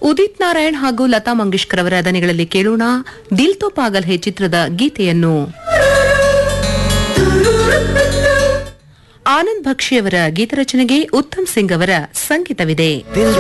ಉದಿತ್ ನಾರಾಯಣ್ ಹಾಗೂ ಲತಾ ಮಂಗೇಶ್ಕರ್ ಅವರ ದನಿಗಳಲ್ಲಿ ಕೇಳೋಣ ದಿಲ್ ತೋ ಪಾಗಲ್ ಹೇ ಚಿತ್ರದ ಗೀತೆಯನ್ನು. ಆನಂದ್ ಭಕ್ಷಿಯವರ ಗೀತರಚನೆಗೆ ಉತ್ತಮ್ ಸಿಂಗ್ ಅವರ ಸಂಗೀತವಿದೆ.